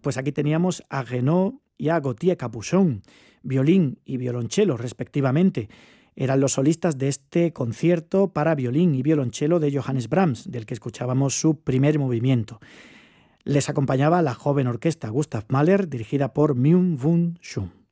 Pues aquí teníamos a Renaud y a Gauthier Capuchon, violín y violonchelo respectivamente. Eran los solistas de este concierto para violín y violonchelo de Johannes Brahms, del que escuchábamos su primer movimiento. Les acompañaba la joven orquesta Gustav Mahler, dirigida por Myung-Whun Chung.